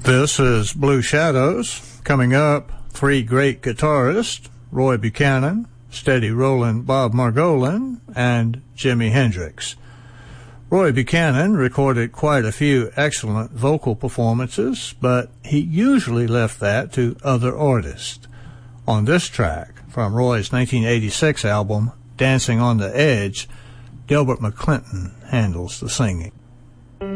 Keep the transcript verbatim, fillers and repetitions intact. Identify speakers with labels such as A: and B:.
A: This is Blue Shadows. Coming up, three great guitarists, Roy Buchanan, Steady Rollin' Bob Margolin, and Jimi Hendrix. Roy Buchanan recorded quite a few excellent vocal performances, but he usually left that to other artists. On this track, from Roy's nineteen eighty-six album, Dancing on the Edge, Delbert McClinton handles the singing.